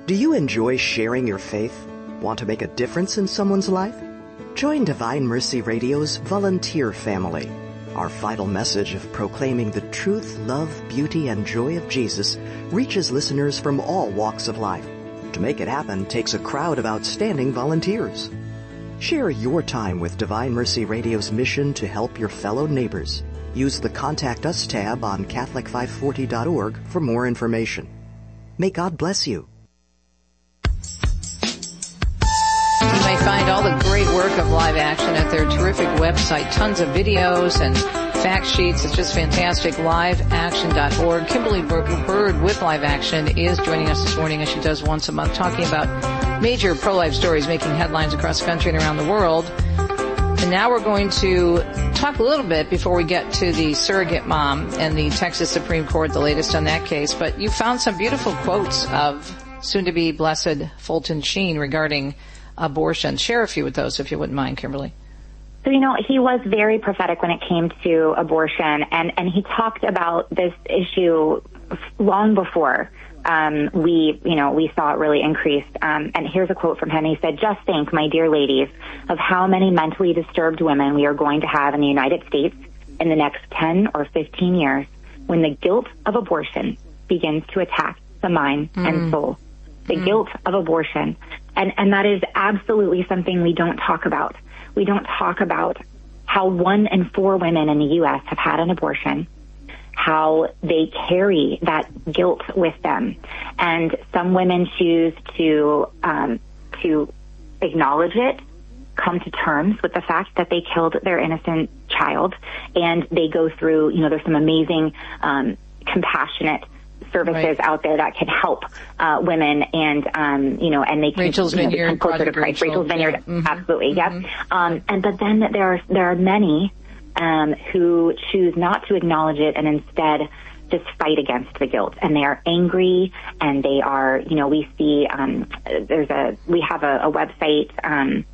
Do you enjoy sharing your faith? Want to make a difference in someone's life? Join Divine Mercy Radio's volunteer family. Our vital message of proclaiming the truth, love, beauty, and joy of Jesus reaches listeners from all walks of life. To make it happen takes a crowd of outstanding volunteers. Share your time with Divine Mercy Radio's mission to help your fellow neighbors. Use the Contact Us tab on Catholic540.org for more information. May God bless you. You may find all the great work of Live Action at their terrific website. Tons of videos and fact sheets. It's just fantastic. LiveAction.org. Kimberly Bird with Live Action is joining us this morning, as she does once a month, talking about major pro-life stories making headlines across the country and around the world. And now we're going to talk a little bit before we get to the surrogate mom and the Texas Supreme Court, the latest on that case. But you found some beautiful quotes of soon-to-be blessed Fulton Sheen regarding abortion. Share a few with those, if you wouldn't mind, Kimberly. So, he was very prophetic when it came to abortion, and he talked about this issue long before we saw it really increased. And here's a quote from him. He said, "Just think, my dear ladies, of how many mentally disturbed women we are going to have in the United States in the next 10 or 15 years when the guilt of abortion begins to attack the mind and soul." The guilt of abortion. And that is absolutely something we don't talk about. We don't talk about how 1 in 4 women in the U.S. have had an abortion, how they carry that guilt with them. And some women choose to acknowledge it, come to terms with the fact that they killed their innocent child, and they go through, there's some amazing, compassionate services out there that can help women, and and they can Rachel's Vineyard, come closer to Christ. Rachel's Vineyard, absolutely, but then there are many who choose not to acknowledge it and instead just fight against the guilt, and they are angry, and they are, we see we have a website.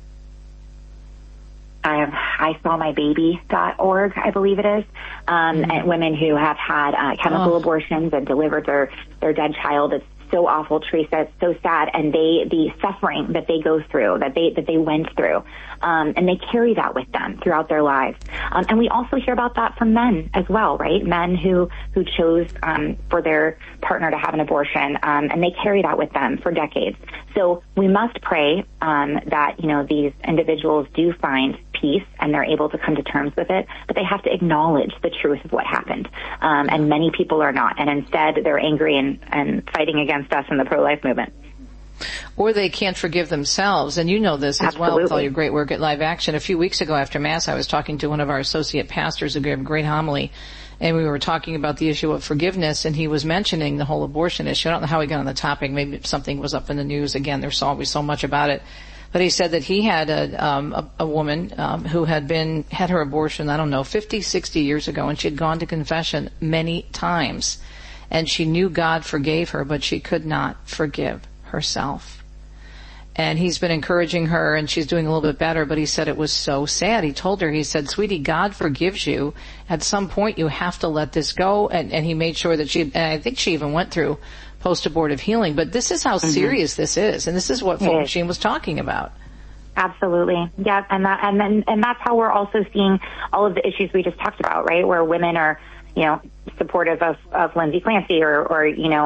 ISawMyBaby.org, I believe it is, and women who have had chemical abortions and delivered their dead child. It's so awful, Teresa. It's so sad, and the suffering that they go through, that they went through, and they carry that with them throughout their lives. And we also hear about that from men as well, right? Men who chose for their partner to have an abortion, and they carry that with them for decades. So we must pray that these individuals do find peace and they're able to come to terms with it, but they have to acknowledge the truth of what happened. And many people are not, and instead they're angry and fighting against us in the pro-life movement. Or they can't forgive themselves, and you know this as well with all your great work at Live Action. A few weeks ago after Mass, I was talking to one of our associate pastors who gave a great homily, and we were talking about the issue of forgiveness, and he was mentioning the whole abortion issue. I don't know how he got on the topic. Maybe something was up in the news. Again, there's always so much about it. But he said that he had a woman who had her abortion, 50, 60 years ago, and she had gone to confession many times. And she knew God forgave her, but she could not forgive herself. And he's been encouraging her, and she's doing a little bit better, but he said it was so sad. He told her, he said, "Sweetie, God forgives you. At some point you have to let this go." And he made sure that and I think she even went through post-abortive healing, but this is how serious this is, and this is what Fulton Sheen was talking about. Absolutely, yeah, and that's how we're also seeing all of the issues we just talked about, right? Where women are, supportive of Lindsay Clancy or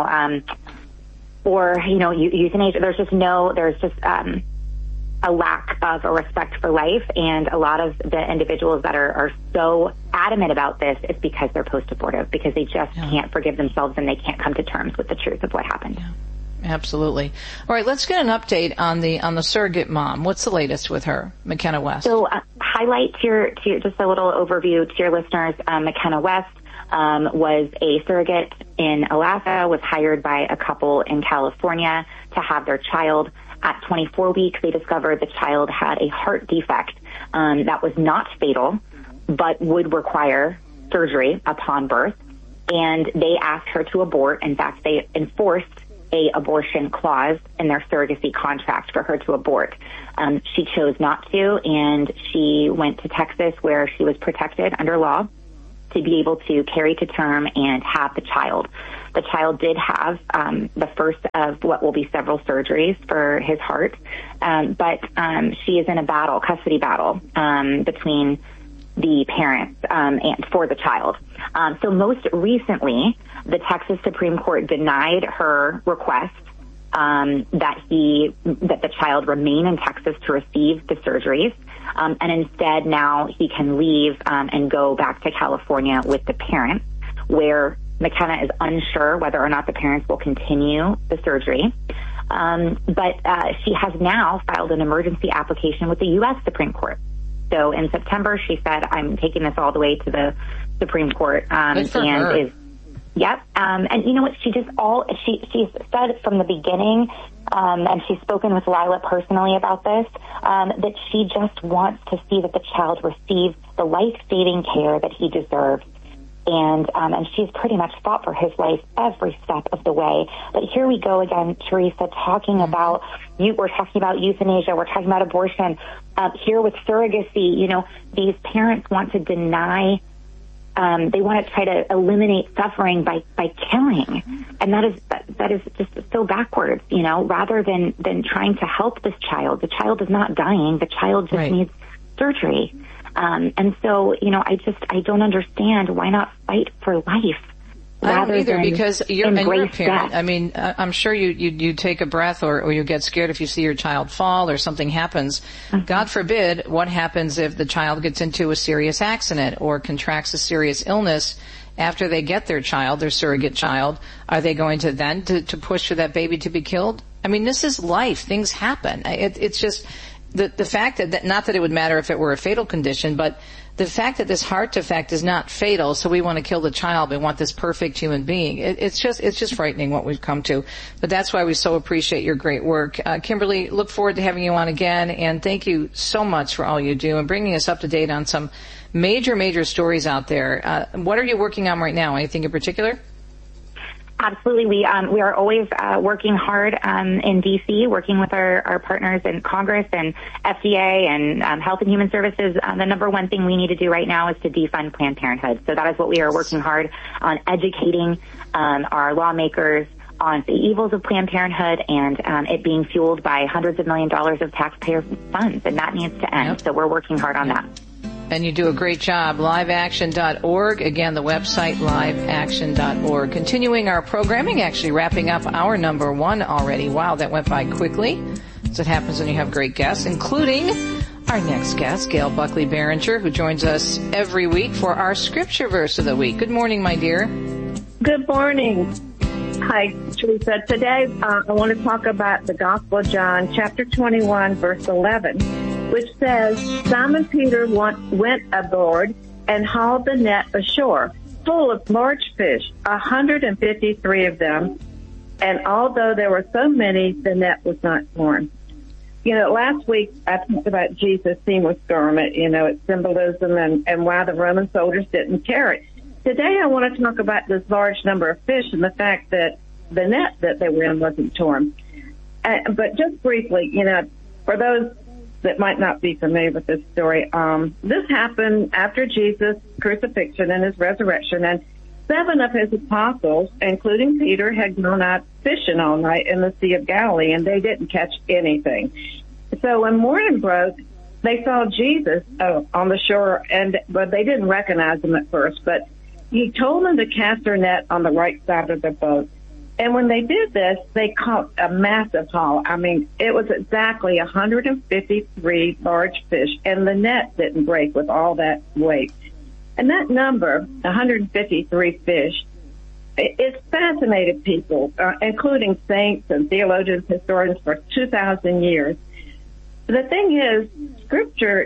euthanasia. There's just a lack of a respect for life, and a lot of the individuals that are so adamant about this is because they're post-abortive, because they just can't forgive themselves and they can't come to terms with the truth of what happened. Yeah. Absolutely. All right, let's get an update on the surrogate mom. What's the latest with her, McKenna West? So highlight to just a little overview to your listeners. McKenna West was a surrogate in Alaska, was hired by a couple in California to have their child. At 24 weeks, they discovered the child had a heart defect that was not fatal, but would require surgery upon birth. And they asked her to abort. In fact, they enforced a abortion clause in their surrogacy contract for her to abort. She chose not to, and she went to Texas, where she was protected under law to be able to carry to term and have the child. The child did have the first of what will be several surgeries for his heart, but she is in a custody battle between the parents and for the child. So most recently, the Texas Supreme Court denied her request that the child remain in Texas to receive the surgeries, and instead now he can leave and go back to California with the parents, where McKenna is unsure whether or not the parents will continue the surgery. But she has now filed an emergency application with the U.S. Supreme Court. So in September, she said, I'm taking this all the way to the Supreme Court. Yep. And you know what? She said from the beginning, and she's spoken with Lila personally about this, that she just wants to see that the child receives the life-saving care that he deserves. And she's pretty much fought for his life every step of the way. But here we go again, Teresa, talking about we're talking about euthanasia, we're talking about abortion. Here with surrogacy, you know, these parents want to deny. They want to try to eliminate suffering by killing, and that is just so backwards, you know. Rather than trying to help this child, the child is not dying. The child just needs surgery. And so, you know, I don't understand why not fight for life. I don't either, because you're a parent. Death. I mean, I'm sure you take a breath or you get scared if you see your child fall or something happens. Mm-hmm. God forbid, what happens if the child gets into a serious accident or contracts a serious illness after they get their child, their surrogate child? Are they going to then to push for that baby to be killed? I mean, this is life. Things happen. It's just the fact that not that it would matter if it were a fatal condition, but the fact that this heart defect is not fatal, so we want to kill the child, we want this perfect human being. It's just frightening what we've come to. But that's why we so appreciate your great work. Kimberly, look forward to having you on again, and thank you so much for all you do and bringing us up to date on some major stories out there. What are you working on right now? Anything in particular? Absolutely. We are always working hard in D.C., working with our partners in Congress and FDA and Health and Human Services. The number one thing we need to do right now is to defund Planned Parenthood. So that is what we are working hard on, educating our lawmakers on the evils of Planned Parenthood and it being fueled by hundreds of millions of dollars of taxpayer funds, and that needs to end. Yep. So we're working hard on that. And you do a great job. LiveAction.org. Again, the website, LiveAction.org. Continuing our programming, actually wrapping up our number one already. Wow, that went by quickly. As it happens when you have great guests, including our next guest, Gail Buckley Behringer, who joins us every week for our scripture verse of the week. Good morning, my dear. Good morning. Hi, Teresa. Today, I want to talk about the Gospel of John, chapter 21, verse 11, which says, Simon Peter went aboard and hauled the net ashore, full of large fish, 153 of them. And although there were so many, the net was not torn. You know, last week I talked about Jesus' seamless garment, you know, its symbolism and why the Roman soldiers didn't tear it. Today I want to talk about this large number of fish and the fact that the net that they were in wasn't torn. But just briefly, you know, for those that might not be familiar with this story, this happened after Jesus' crucifixion and his resurrection, and 7 of his apostles, including Peter, had gone out fishing all night in the Sea of Galilee, and they didn't catch anything. So when morning broke, they saw Jesus on the shore, but they didn't recognize him at first, but he told them to cast their net on the right side of the boat. And when they did this, they caught a massive haul. I mean, it was exactly 153 large fish, and the net didn't break with all that weight. And that number, 153 fish, it fascinated people, including saints and theologians, historians for 2,000 years. The thing is, Scripture,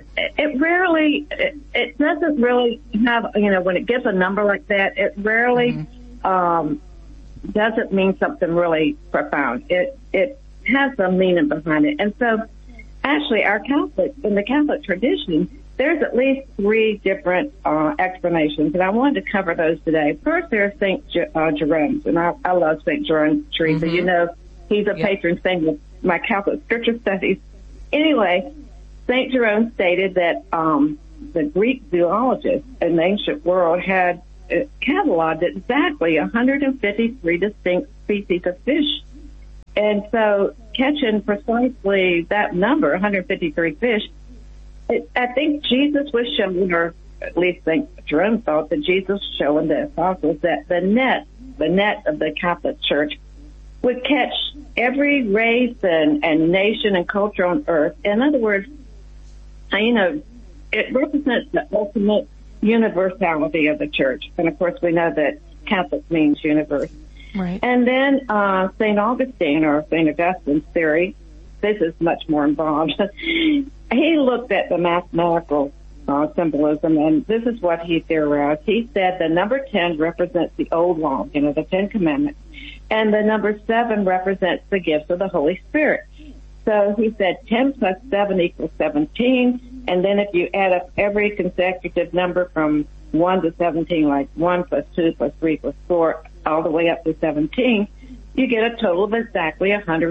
it doesn't really have, you know, when it gives a number like that, it rarely doesn't mean something really profound. It has some meaning behind it. And so, actually, in the Catholic tradition, there's at least 3 different explanations, and I wanted to cover those today. First, there's St. Jerome, and I love St. Jerome, Teresa. You know, he's a patron saint of my Catholic Scripture studies. Anyway, St. Jerome stated that the Greek zoologists in the ancient world had cataloged exactly 153 distinct species of fish. And so catching precisely that number, 153 fish, I think Jesus was showing, or at least I think Jerome thought that Jesus was showing the apostles that the net of the Catholic Church would catch every race and nation and culture on earth. In other words, it represents the ultimate universality of the church. And of course, we know that Catholic means universe. Right. And then St. Augustine, or St. Augustine's theory, this is much more involved. He looked at the mathematical symbolism, and this is what he theorized. He said the number 10 represents the old law, the 10 Commandments, and the number 7 represents the gifts of the Holy Spirit. So he said 10 plus 7 equals 17, and then if you add up every consecutive number from 1 to 17, like 1 plus 2 plus 3 plus 4, all the way up to 17, you get a total of exactly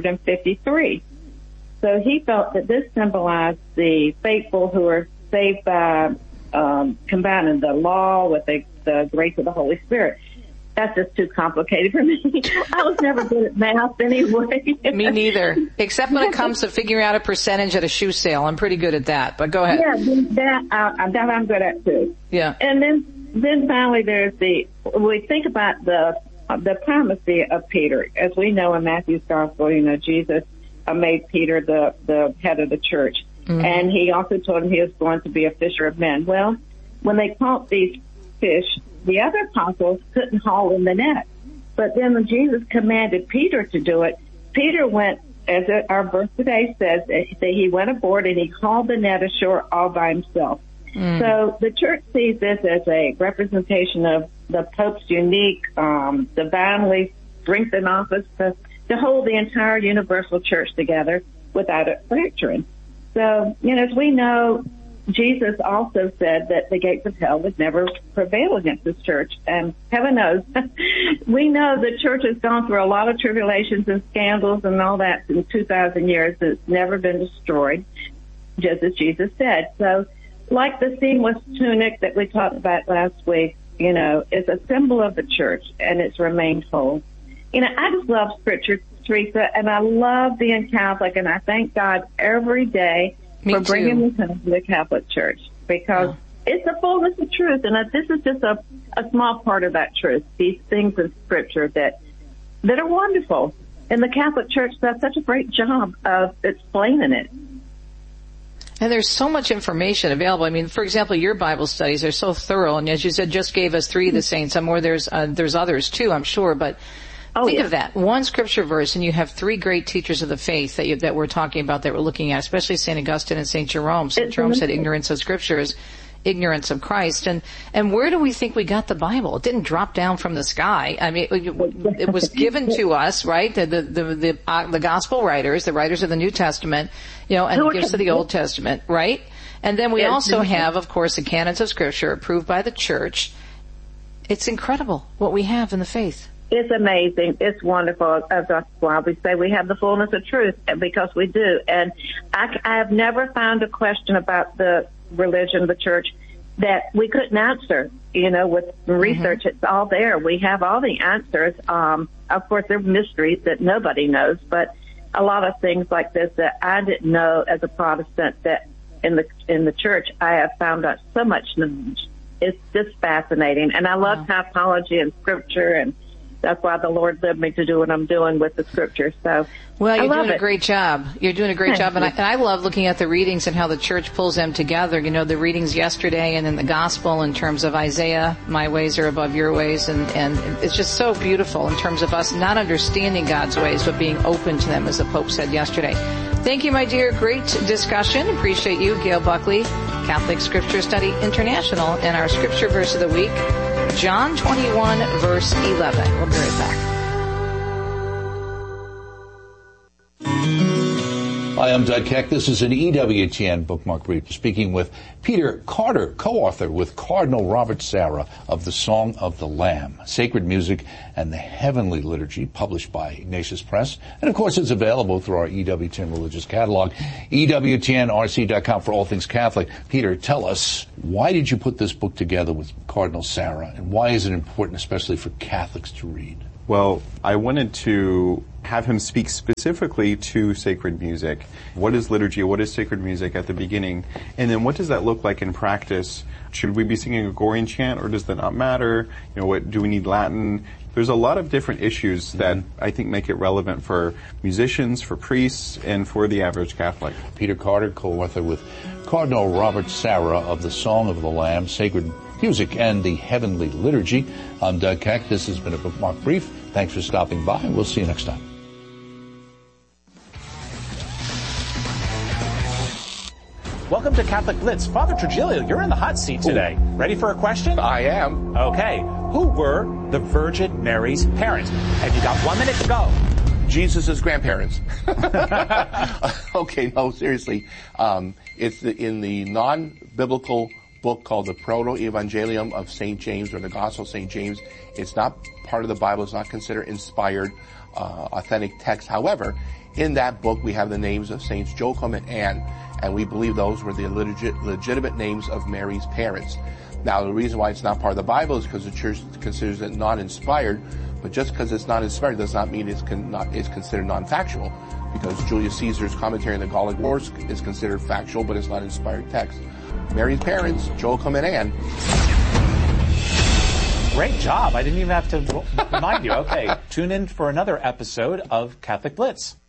153. So he felt that this symbolized the faithful who are saved by combining the law with the grace of the Holy Spirit. That's just too complicated for me. I was never good at math anyway. Me neither. Except when it comes to figuring out a percentage at a shoe sale. I'm pretty good at that, but go ahead. Yeah, that I'm good at too. Yeah. And then finally there's we think about the primacy of Peter. As we know in Matthew's gospel, Jesus made Peter the head of the church. Mm-hmm. And he also told him he was going to be a fisher of men. Well, when they caught these fish, the other apostles couldn't haul in the net. But then when Jesus commanded Peter to do it, Peter went, as our verse today says, that he went aboard and he hauled the net ashore all by himself. Mm. So the church sees this as a representation of the Pope's unique, divinely strengthened office to hold the entire universal church together without it fracturing. So, as we know, Jesus also said that the gates of hell would never prevail against this church. And heaven knows, we know the church has gone through a lot of tribulations and scandals and all that in 2,000 years. It's never been destroyed, just as Jesus said. So, like the seamless tunic that we talked about last week, is a symbol of the church, and it's remained whole. I just love Scripture, Teresa, and I love being Catholic, and I thank God every day for bringing me home to the Catholic Church, because it's the fullness of truth, and this is just a small part of that truth, these things in Scripture that are wonderful. And the Catholic Church does such a great job of explaining it. And there's so much information available. I mean, for example, your Bible studies are so thorough, and as you said, just gave us 3 of the saints. I'm more there's others too, I'm sure, but think of that. One Scripture verse, and you have 3 great teachers of the faith that we're talking about, that we're looking at, especially St. Augustine and St. Jerome. St. Jerome said ignorance of Scripture is ignorance of Christ. And where do we think we got the Bible? It didn't drop down from the sky. I mean, it was given to us, right? The Gospel writers, the writers of the New Testament, and the gifts of the Old Testament, right? And then we also have, of course, the canons of Scripture approved by the Church. It's incredible what we have in the faith. It's amazing. It's wonderful. That's why we say we have the fullness of truth, because we do. And I have never found a question about the religion of the church that we couldn't answer. With research, It's all there. We have all the answers. Of course, there are mysteries that nobody knows, but a lot of things like this that I didn't know as a Protestant, that in the church I have found out so much knowledge. It's just fascinating. And I love typology and Scripture, and that's why the Lord led me to do what I'm doing with the Scripture. So, well, you're doing a great job. You're doing a great job, and I love looking at the readings and how the church pulls them together. The readings yesterday and in the Gospel in terms of Isaiah, my ways are above your ways, and it's just so beautiful in terms of us not understanding God's ways, but being open to them, as the Pope said yesterday. Thank you, my dear. Great discussion. Appreciate you, Gail Buckley, Catholic Scripture Study International, and our Scripture verse of the week, John 21, verse 11. We'll be right back. Hi, I'm Doug Keck. This is an EWTN Bookmark Brief, speaking with Peter Carter, co-author with Cardinal Robert Sarah of The Song of the Lamb, Sacred Music and the Heavenly Liturgy, published by Ignatius Press. And, of course, it's available through our EWTN religious catalog, EWTNRC.com for all things Catholic. Peter, tell us, why did you put this book together with Cardinal Sarah, and why is it important, especially for Catholics, to read? Well, I wanted to have him speak specifically to sacred music. What is liturgy? What is sacred music at the beginning? And then what does that look like in practice? Should we be singing a Gregorian chant, or does that not matter? What do we need Latin? There's a lot of different issues that I think make it relevant for musicians, for priests, and for the average Catholic. Peter Carter, co-author with Cardinal Robert Sarah of The Song of the Lamb, Sacred Music and the Heavenly Liturgy. I'm Doug Keck. This has been a Bookmark Brief. Thanks for stopping by, and we'll see you next time. Welcome to Catholic Blitz. Father Trujillo, you're in the hot seat today. Ooh. Ready for a question? I am. Okay. Who were the Virgin Mary's parents? And you got 1 minute to go. Jesus' grandparents. Okay, no, seriously. It's in the non-biblical book called the Proto-Evangelium of St. James, or the Gospel of St. James. It's not part of the Bible. It's not considered inspired, authentic text. However, in that book we have the names of Saints Joachim and Anne, and we believe those were the legitimate names of Mary's parents. Now, the reason why it's not part of the Bible is because the Church considers it non-inspired, but just because it's not inspired does not mean it's considered non-factual, because Julius Caesar's commentary on the Gallic Wars is considered factual, but it's not inspired text. Mary's parents, Joachim and Anne. Great job. I didn't even have to remind you. Okay, tune in for another episode of Catholic Blitz.